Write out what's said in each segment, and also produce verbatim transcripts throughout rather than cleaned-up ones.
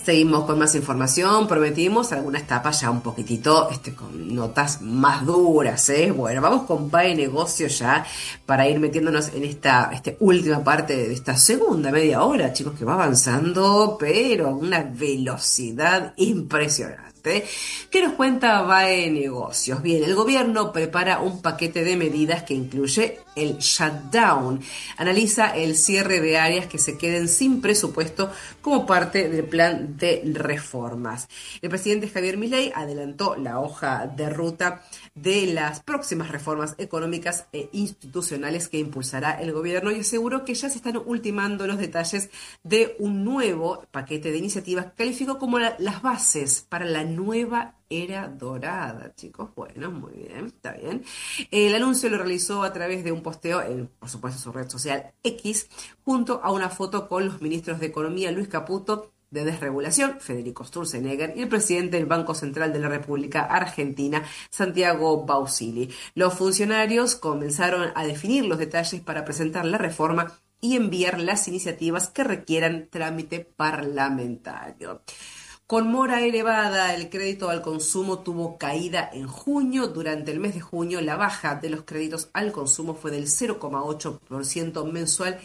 Seguimos con más información, prometimos algunas tapas ya un poquitito este, con notas más duras, ¿eh? Bueno, vamos con P A E Negocios ya para ir metiéndonos en esta este, última parte de esta segunda media hora, chicos, que va avanzando, pero a una velocidad impresionante. ¿Qué nos cuenta P A E Negocios? Bien, el gobierno prepara un paquete de medidas que incluye el shutdown. Analiza el cierre de áreas que se queden sin presupuesto como parte del plan de reformas. El presidente Javier Milei adelantó la hoja de ruta de las próximas reformas económicas e institucionales que impulsará el gobierno y aseguró que ya se están ultimando los detalles de un nuevo paquete de iniciativas que calificó como la, las bases para la nueva era dorada, chicos. Bueno, muy bien, está bien. El anuncio lo realizó a través de un posteo en, por supuesto, su red social X, junto a una foto con los ministros de Economía Luis Caputo, de Desregulación, Federico Sturzenegger, y el presidente del Banco Central de la República Argentina, Santiago Bausili. Los funcionarios comenzaron a definir los detalles para presentar la reforma y enviar las iniciativas que requieran trámite parlamentario. Con mora elevada, el crédito al consumo tuvo caída en junio. Durante el mes de junio, la baja de los créditos al consumo fue del cero coma ocho por ciento mensual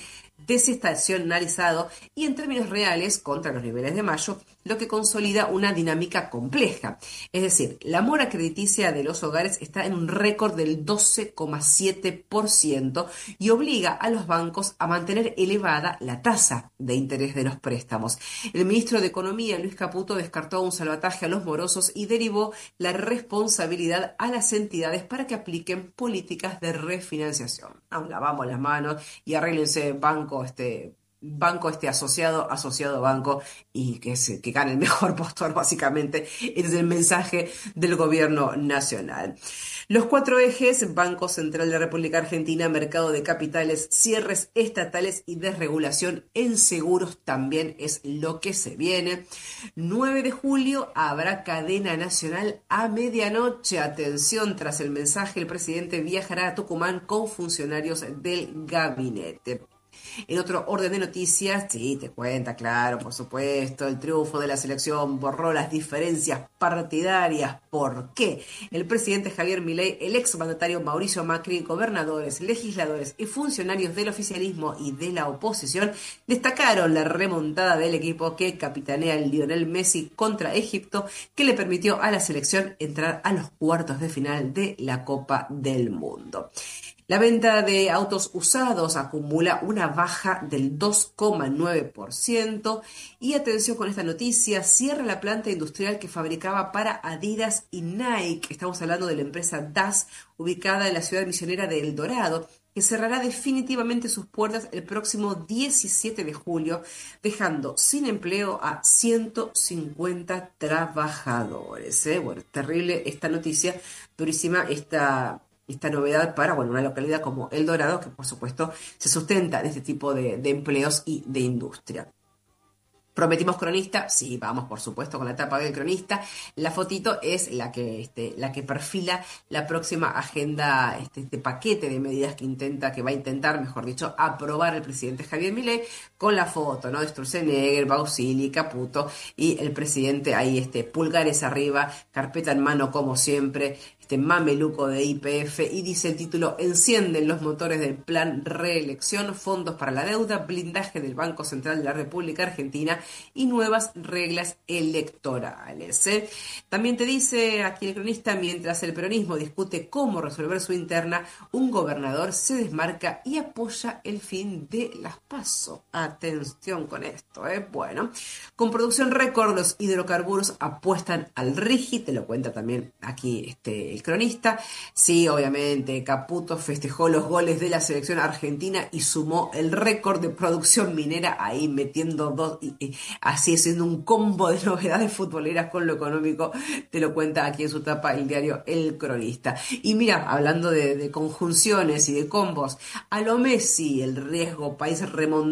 desestacionalizado y en términos reales contra los niveles de mayo, lo que consolida una dinámica compleja. Es decir, la mora crediticia de los hogares está en un récord del doce coma siete por ciento y obliga a los bancos a mantener elevada la tasa de interés de los préstamos. El ministro de Economía, Luis Caputo, descartó un salvataje a los morosos y derivó la responsabilidad a las entidades para que apliquen políticas de refinanciación. Nos lavamos las manos y arréglense banco este banco este asociado, asociado banco y que, se, que gane el mejor postor, básicamente. Ese es el mensaje del gobierno nacional. Los cuatro ejes: Banco Central de la República Argentina, mercado de capitales, cierres estatales y desregulación en seguros también es lo que se viene. nueve de julio habrá cadena nacional a medianoche. Atención, tras el mensaje, el presidente viajará a Tucumán con funcionarios del gabinete. En otro orden de noticias, sí, te cuenta, claro, por supuesto, el triunfo de la selección borró las diferencias partidarias. ¿Por qué? El presidente Javier Milei, el exmandatario Mauricio Macri, gobernadores, legisladores y funcionarios del oficialismo y de la oposición destacaron la remontada del equipo que capitanea el Lionel Messi contra Egipto, que le permitió a la selección entrar a los cuartos de final de la Copa del Mundo. La venta de autos usados acumula una baja del dos coma nueve por ciento y atención con esta noticia, cierra la planta industrial que fabricaba para Adidas y Nike. Estamos hablando de la empresa D A S, ubicada en la ciudad misionera de El Dorado, que cerrará definitivamente sus puertas el próximo diecisiete de julio, dejando sin empleo a ciento cincuenta trabajadores. ¿eh? Bueno, terrible esta noticia, durísima esta... esta novedad para, bueno, una localidad como El Dorado, que por supuesto se sustenta de este tipo de, de empleos y de industria. ¿Prometimos cronista? Sí, vamos por supuesto con la etapa del cronista. La fotito es la que, este, la que perfila la próxima agenda, este, este paquete de medidas que intenta, que va a intentar, mejor dicho, aprobar el presidente Javier Milei, con la foto, ¿no? De Sturzenegger, Bausili, Caputo y el presidente ahí, este, pulgares arriba, carpeta en mano como siempre, este mameluco de Y P F, y dice el título: encienden los motores del plan reelección, fondos para la deuda, blindaje del Banco Central de la República Argentina y nuevas reglas electorales. ¿eh? También te dice aquí el cronista: mientras el peronismo discute cómo resolver su interna, un gobernador se desmarca y apoya el fin de las PASO. Atención con esto, ¿eh? Bueno, con producción récord, los hidrocarburos apuestan al RIGI, te lo cuenta también aquí este el cronista. Sí, obviamente, Caputo festejó los goles de la selección argentina y sumó el récord de producción minera, ahí metiendo dos, y, y, así haciendo un combo de novedades futboleras con lo económico, te lo cuenta aquí en su tapa el diario El Cronista. Y mira, hablando de, de conjunciones y de combos, a lo Messi, el riesgo país remontoso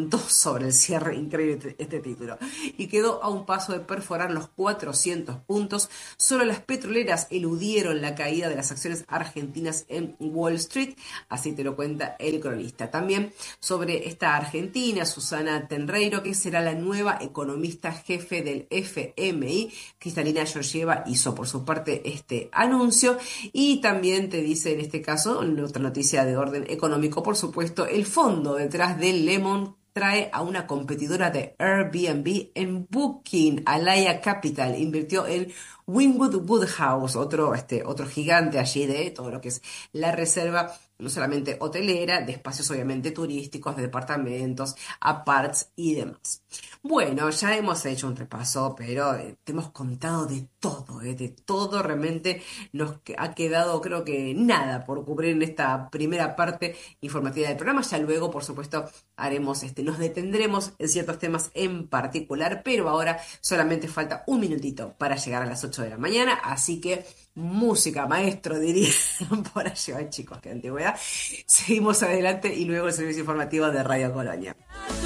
sobre el cierre, increíble este, este título, y quedó a un paso de perforar los cuatrocientos puntos. Solo las petroleras eludieron la caída de las acciones argentinas en Wall Street, así te lo cuenta el cronista. También sobre esta argentina, Susana Tenreiro, que será la nueva economista jefe del F M I. Cristalina Georgieva hizo por su parte este anuncio, y también te dice en este caso, en otra noticia de orden económico, por supuesto, el fondo detrás del Lemon trae a una competidora de Airbnb en Booking. Alaya Capital invirtió en Wynwood Woodhouse, otro, este, otro gigante allí de todo lo que es la reserva, no solamente hotelera, de espacios obviamente turísticos, de departamentos, aparts y demás. Bueno, ya hemos hecho un repaso, pero eh, te hemos contado de todo, eh, de todo. Realmente nos ha quedado, creo que nada por cubrir en esta primera parte informativa del programa. Ya luego, por supuesto, haremos este, nos detendremos en ciertos temas en particular, pero ahora solamente falta un minutito para llegar a las ocho de la mañana, así que música, maestro, diría por allá, chicos, qué antigüedad. Seguimos adelante y luego el servicio informativo de Radio Colonia.